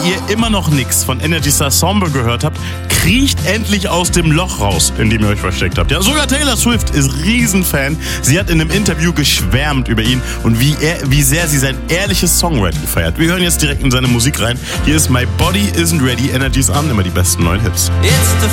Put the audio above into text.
ihr immer noch nichts von Energy Star Samba gehört habt, kriecht endlich aus dem Loch raus, in dem ihr euch versteckt habt. Ja, sogar Taylor Swift ist Riesenfan. Sie hat in einem Interview geschwärmt über ihn und wie sehr sie sein ehrliches Songwriting feiert. Wir hören jetzt direkt in seine Musik rein. Hier ist My Body Isn't Ready, Energy's an, immer die besten neuen Hits. It's the